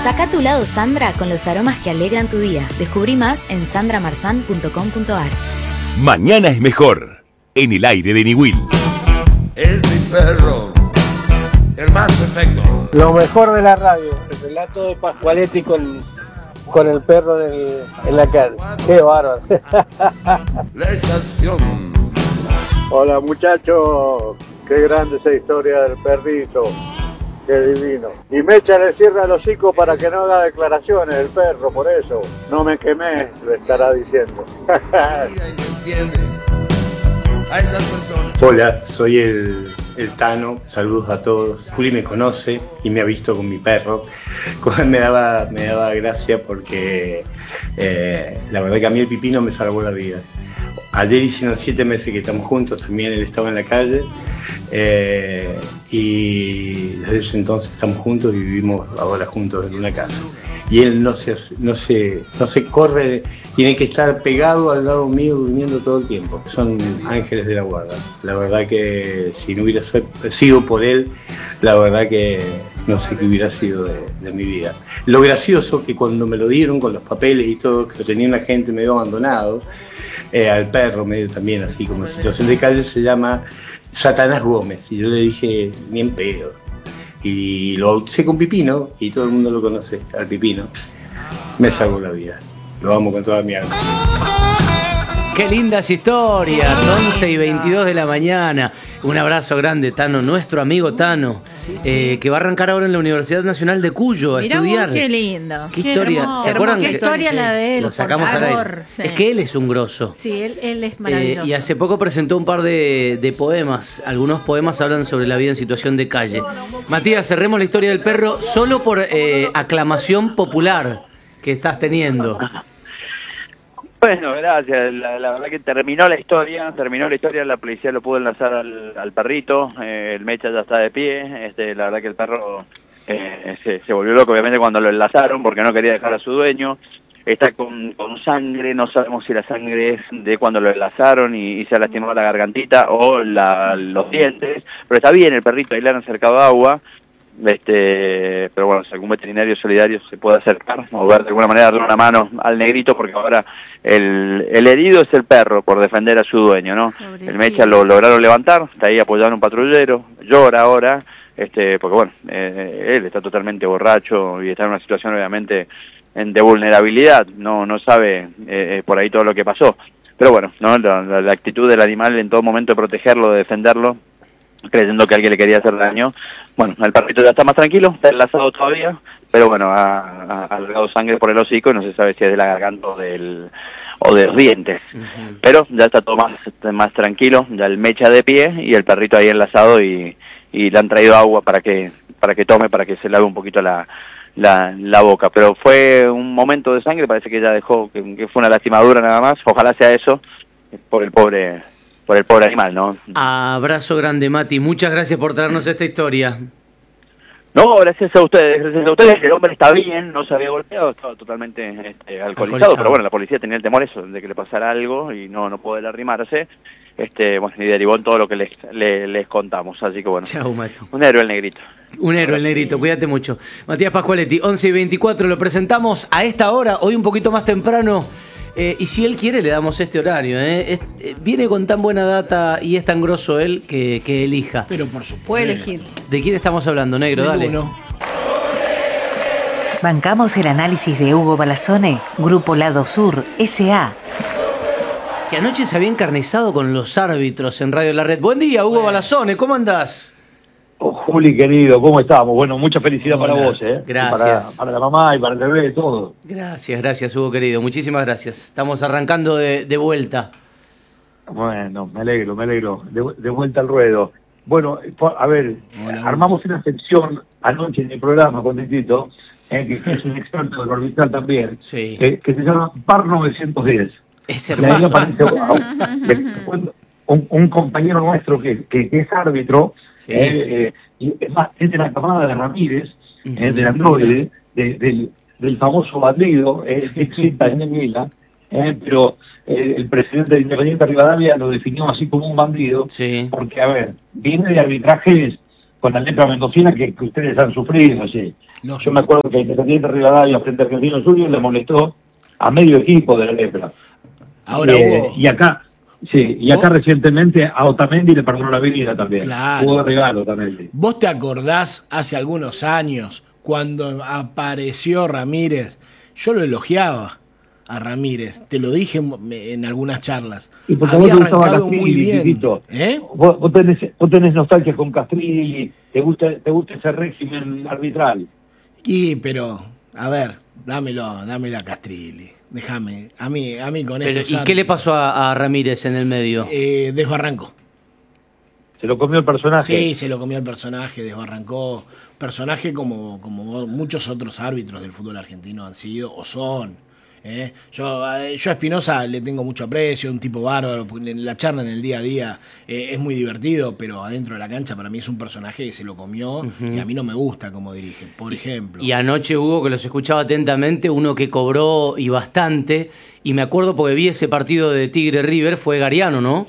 Saca tu lado Sandra con los aromas que alegran tu día. Descubrí más en sandramarzan.com.ar. Mañana es mejor, en el aire de Niwil. Es mi perro, el más perfecto. Lo mejor de la radio, el relato de Pascualetti con el perro en la calle. ¡Qué bárbaro! La estación. Hola muchachos, qué grande esa historia del perrito. Qué divino. Y Mecha le cierra el hocico para que no haga declaraciones el perro, por eso. No me quemé, le estará diciendo. Hola, soy el Tano, saludos a todos. Juli me conoce y me ha visto con mi perro. Me daba gracia porque la verdad que a mí el Pipino me salvó la vida. Ayer hicieron 7 meses que estamos juntos, también él estaba en la calle y desde ese entonces estamos juntos y vivimos ahora juntos en una casa. Y él no se corre, tiene que estar pegado al lado mío durmiendo todo el tiempo. Son ángeles de la guarda. La verdad que si no hubiera sido por él, la verdad que no sé qué hubiera sido de mi vida. Lo gracioso que cuando me lo dieron con los papeles y todo, que lo tenía una gente medio abandonado, al perro medio también así como situación de calle, se llama Satanás Gómez, y yo le dije ni en pedo, y lo bauticé con Pipino y todo el mundo lo conoce, al Pipino. Me salvó la vida, lo amo con toda mi alma. Qué lindas historias, 11:22 de la mañana. Un abrazo grande, Tano, nuestro amigo Tano, que va a arrancar ahora en la Universidad Nacional de Cuyo a estudiar. Qué lindo. Qué historia. Hermoso. ¿Se acuerdan? Qué historia la de él. Lo sacamos al aire. Sí. Es que él es un grosso. Sí, él es maravilloso. Y hace poco presentó un par de poemas. Algunos poemas hablan sobre la vida en situación de calle. Matías, cerremos la historia del perro solo por aclamación popular que estás teniendo. Bueno, gracias. La verdad que terminó la historia, la policía lo pudo enlazar al perrito, el Mecha ya está de pie, la verdad que el perro se volvió loco obviamente cuando lo enlazaron porque no quería dejar a su dueño, está con sangre, no sabemos si la sangre es de cuando lo enlazaron y se ha lastimado la gargantita o los dientes, pero está bien el perrito, ahí le han acercado agua. Pero bueno, si algún veterinario solidario se puede acercar o ver de alguna manera darle una mano al negrito, porque ahora el herido es el perro por defender a su dueño, ¿no? Pobrecito. El Mecha lo lograron levantar, está ahí apoyado en un patrullero, llora ahora, porque bueno, él está totalmente borracho y está en una situación obviamente de vulnerabilidad, no sabe por ahí todo lo que pasó, pero bueno, ¿no? La actitud del animal en todo momento de protegerlo, de defenderlo, creyendo que alguien le quería hacer daño. Bueno, el perrito ya está más tranquilo, está enlazado todavía, pero bueno, ha alargado sangre por el hocico y no se sabe si es de la garganta o de dientes. Pero ya está todo más tranquilo, ya el Mecha de pie y el perrito ahí enlazado y le han traído agua para que tome, para que se lave un poquito la boca. Pero fue un momento de sangre, parece que ya dejó, que fue una lastimadura nada más, ojalá sea eso, por el pobre animal, ¿no? Abrazo grande, Mati. Muchas gracias por traernos esta historia. No, gracias a ustedes. El hombre está bien, no se había golpeado, estaba totalmente alcoholizado, pero bueno, la policía tenía el temor eso, de que le pasara algo y no poder arrimarse. Bueno, y derivó en todo lo que les contamos, así que bueno. Chau, Mati. Un héroe el negrito. Un héroe el negrito, cuídate mucho. Matías Pascualetti, 11:24, lo presentamos a esta hora, hoy un poquito más temprano. Y si él quiere le damos este horario, viene con tan buena data y es tan grosso él que elija. Pero por supuesto. Puede elegir. ¿De quién estamos hablando, negro? Dale. Bancamos el análisis de Hugo Balazone, Grupo Lado Sur, S.A. Que anoche se había encarnizado con los árbitros en Radio La Red. Buen día, Hugo Balazone, ¿cómo andás? Juli, querido, ¿cómo estamos? Bueno, mucha felicidad para vos, Gracias. Para la mamá y para el bebé, todo. Gracias, Hugo, querido. Muchísimas gracias. Estamos arrancando de vuelta. Bueno, me alegro. De vuelta al ruedo. Bueno, a ver, armamos una sección anoche en el programa con Titito, que es un experto del orbital también, sí. que se llama PAR 910. Es hermoso. Un compañero nuestro que es árbitro, sí. Y es más, es de la camada de Ramírez, del androide, del famoso bandido, exista en Mila, pero el presidente de Independiente Rivadavia lo definió así como un bandido, sí. Porque, a ver, viene de arbitrajes con la lepra mendocina que ustedes han sufrido, sí. Yo me acuerdo que Independiente Rivadavia frente a Argentino Juniors le molestó a medio equipo de la lepra. Ahora Hugo, y acá recientemente a Otamendi le perdonó la vida también. Claro. Hubo de regalo Otamendi. ¿Vos te acordás hace algunos años cuando apareció Ramírez? Yo lo elogiaba a Ramírez, te lo dije en algunas charlas. Y porque había vos te gustaba arrancado Castrilli, muy bien. Tito. Vos tenés nostalgia con Castrilli, te gusta ese régimen arbitral. Pero, a ver, dámelo a Castrilli. Déjame, a mí con esto. ¿Y qué le pasó a Ramírez en el medio? Desbarrancó. ¿Se lo comió el personaje? Sí, se lo comió el personaje, desbarrancó. Personaje como muchos otros árbitros del fútbol argentino han sido o son. Yo a Espinosa le tengo mucho aprecio, un tipo bárbaro, la charla en el día a día es muy divertido, pero adentro de la cancha para mí es un personaje que se lo comió y a mí no me gusta como dirige, por ejemplo. Y anoche, Hugo, que los escuchaba atentamente, uno que cobró y bastante, y me acuerdo porque vi ese partido de Tigre River, fue Gariano, ¿no?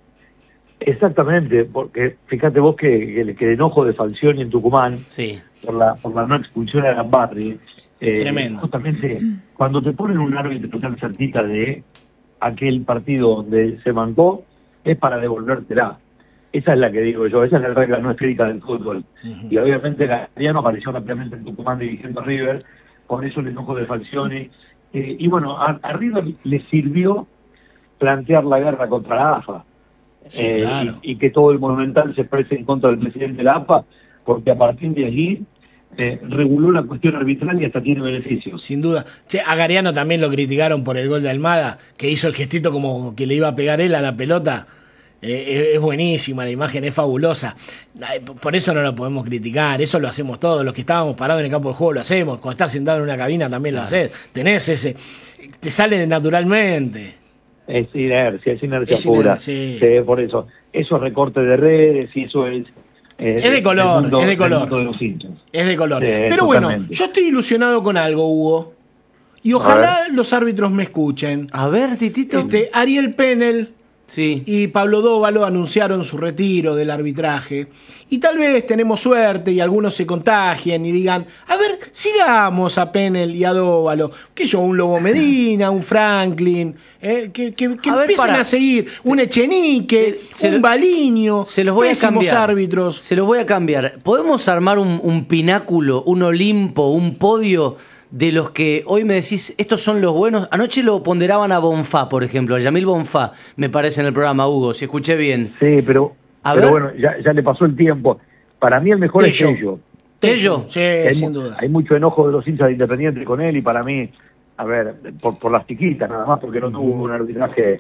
Exactamente, porque fíjate vos que el enojo de Falcioni en Tucumán, sí, por la no expulsión de Gambarri, tremendo. Justamente cuando te ponen un árbitro tan cerquita de aquel partido donde se mancó, es para devolvértela. Esa es la que digo yo, esa es la regla no escrita del fútbol. Y obviamente Gariano apareció rápidamente en Tucumán dirigiendo a River, por eso el enojo de Falcioni. Y bueno, a River le sirvió plantear la guerra contra la AFA. Sí, claro. Y que todo el Monumental se exprese en contra del presidente de la AFA, porque a partir de allí reguló la cuestión arbitral y hasta tiene beneficios. Sin duda. Che, a Gariano también lo criticaron por el gol de Almada, que hizo el gestito como que le iba a pegar él a la pelota. Es buenísima, la imagen es fabulosa. Por eso no lo podemos criticar, eso lo hacemos todos. Los que estábamos parados en el campo de juego lo hacemos. Cuando estás sentado en una cabina también lo haces. Tenés ese, te sale naturalmente. Es inercia pura. Sí. Por eso, esos recortes de redes y eso es... es de color, mundo, es de color. De los hinchas. Es de color. Sí, pero bueno, totalmente. yo estoy ilusionado con algo, Hugo. Y ojalá los árbitros me escuchen. A ver, Titito. Ariel Penel sí, y Pablo Dóvalo anunciaron su retiro del arbitraje. Y tal vez tenemos suerte y algunos se contagien y digan, a ver, sigamos a Penel y a Dóvalo. Que yo, un Lobo Medina, un Franklin, que empiecen a seguir. Un Echenique, un Baliño. Se los voy a cambiar. Árbitros. Se los voy a cambiar. ¿Podemos armar un pináculo, un Olimpo, un podio de los que hoy me decís, estos son los buenos? Anoche lo ponderaban a Bonfá, por ejemplo, a Yamil Bonfá, me parece, en el programa, Hugo, si escuché bien. Sí, pero bueno, ya le pasó el tiempo. Para mí el mejor Tello. es Tello. ¿Tello? Sí, sin duda. Hay mucho enojo de los hinchas de Independiente con él y para mí, a ver, por las chiquitas nada más, porque no tuvo un arbitraje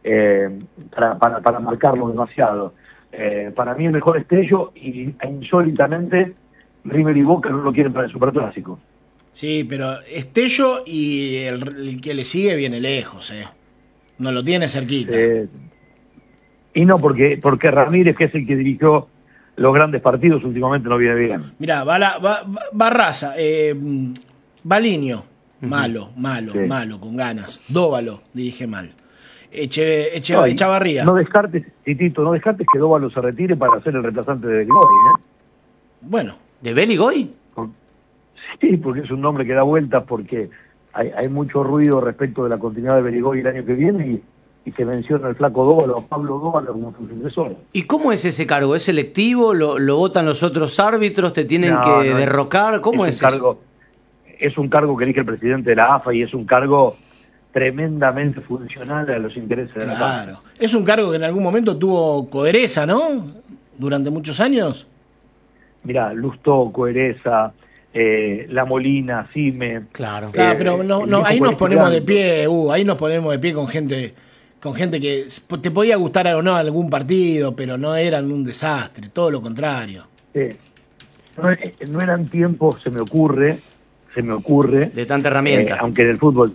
para marcarlo demasiado. Para mí el mejor es Tello y insólitamente River y Boca no lo quieren para el Superclásico. Sí, pero Estello y el que le sigue viene lejos, no lo tiene cerquita. Y no, porque Ramírez, que es el que dirigió los grandes partidos, últimamente no viene bien. Mirá, Barraza, Baliño, malo, con ganas. Dóvalo, dirige mal. Echavarría. No descartes, Titito, no descartes que Dóvalo se retire para ser el reemplazante de Beligoy, Bueno. ¿De Beligoy? Sí, porque es un nombre que da vueltas, porque hay mucho ruido respecto de la continuidad de Beligoy el año que viene y se menciona al flaco Dóvalo, a Pablo Dóvalo como su sucesor. ¿Y cómo es ese cargo? ¿Es selectivo? ¿Lo votan los otros árbitros? ¿Te tienen que derrocar? ¿Cómo es eso? Es un cargo que elige el presidente de la AFA y es un cargo tremendamente funcional a los intereses de la AFA. Claro. Es un cargo que en algún momento tuvo Coereza, ¿no? Durante muchos años. Mirá, Lustó, Coereza... La Molina, Cime. Claro, pero ahí nos ponemos de pie, ahí nos ponemos de pie con gente que te podía gustar o no algún partido, pero no eran un desastre, todo lo contrario. No eran tiempos, se me ocurre de tanta herramienta, aunque en el fútbol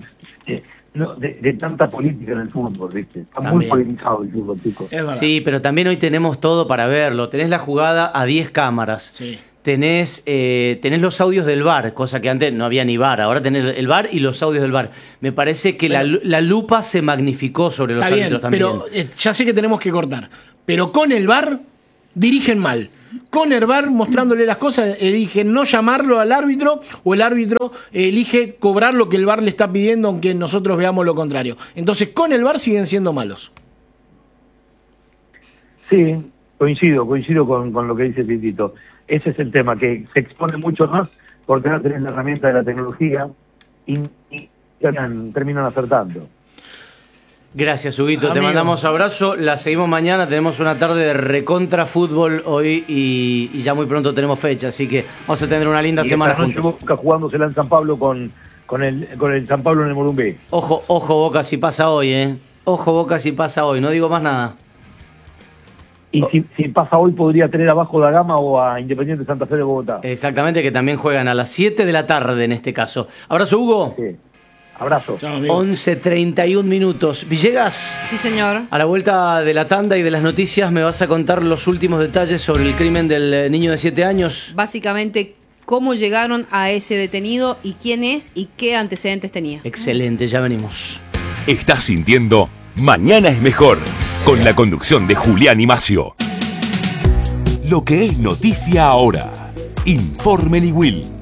de tanta política en el fútbol, ¿viste? Está también muy politizado el fútbol, chicos. Sí, pero también hoy tenemos todo para verlo. Tenés la jugada a 10 cámaras. Sí. Tenés los audios del VAR, cosa que antes no había ni VAR, ahora tenés el VAR y los audios del VAR. Me parece que la lupa se magnificó sobre los árbitros también. Pero ya sé que tenemos que cortar, pero con el VAR dirigen mal. Con el VAR mostrándole las cosas, elige no llamarlo al árbitro, o el árbitro elige cobrar lo que el VAR le está pidiendo, aunque nosotros veamos lo contrario. Entonces, con el VAR siguen siendo malos. Sí, coincido con lo que dice Titito. Ese es el tema, que se expone mucho más porque no tenés la herramienta de la tecnología y terminan acertando. Gracias, Huguito. Amigo. Te mandamos abrazo. La seguimos mañana. Tenemos una tarde de recontra fútbol hoy y ya muy pronto tenemos fecha. Así que vamos a tener una linda semana juntos. Boca jugándosela en San Pablo con el San Pablo en el Morumbí. Ojo, Boca, si pasa hoy, Ojo, Boca, si pasa hoy. No digo más nada. Y si pasa hoy, podría tener abajo da Gama o a Independiente Santa Fe de Bogotá. Exactamente, que también juegan a las 7 de la tarde en este caso. Abrazo, Hugo. Sí. Abrazo. 11:31 minutos. Villegas. Sí, señor. A la vuelta de la tanda y de las noticias me vas a contar los últimos detalles sobre el crimen del niño de 7 años. Básicamente, cómo llegaron a ese detenido y quién es y qué antecedentes tenía. Excelente, ya venimos. Estás sintiendo Mañana es Mejor, con la conducción de Julián y Macio. Lo que es noticia ahora. Informe Niwil.